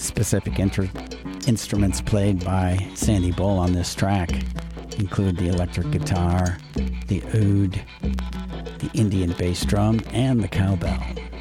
specific instruments played by Sandy Bull on this track include the electric guitar, the oud, the Indian bass drum, and the cowbell.